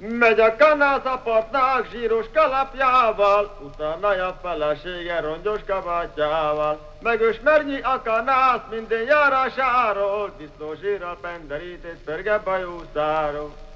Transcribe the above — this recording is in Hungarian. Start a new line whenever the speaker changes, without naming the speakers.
Megy a kanász a partnak zsíros kalapjával, utána a felesége rongyos kabátjával. Megösmernyi a kanász minden járásáról, disznó zsírral penderítét pörge bajuszáról.